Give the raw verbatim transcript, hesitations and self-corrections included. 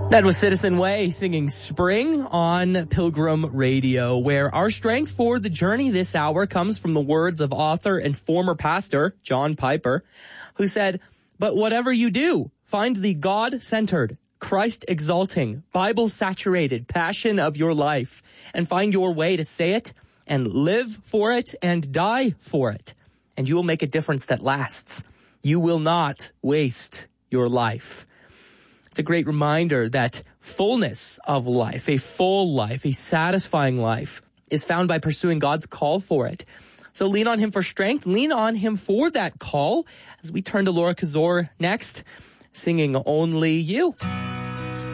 That was Citizen Way singing Spring on Pilgrim Radio, where our strength for the journey this hour comes from the words of author and former pastor John Piper, who said, "But whatever you do, find the God-centered, Christ-exalting, Bible-saturated passion of your life and find your way to say it and live for it and die for it, and you will make a difference that lasts. You will not waste your life." It's a great reminder that fullness of life, a full life, a satisfying life, is found by pursuing God's call for it. So lean on him for strength. Lean on him for that call as we turn to Laura Kazor next, singing Only You.